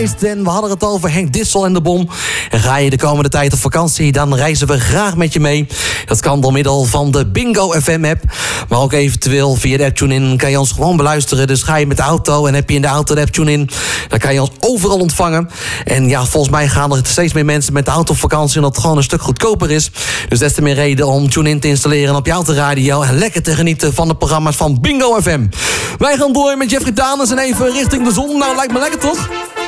lijst. En we hadden het over Henk Dissel en de Bom. En ga je de komende tijd op vakantie, dan reizen we graag met je mee. Dat kan door middel van de Bingo FM-app. Maar ook eventueel via de app TuneIn kan je ons gewoon beluisteren. Dus ga je met de auto en heb je in de auto de app TuneIn, dan kan je ons overal ontvangen. En ja, volgens mij gaan er steeds meer mensen met de auto op vakantie, omdat het gewoon een stuk goedkoper is. Dus des te meer reden om TuneIn te installeren op je autoradio en lekker te genieten van de programma's van Bingo FM. Wij gaan door met Jeffrey Danes en even richting de zon. Nou, lijkt me lekker toch?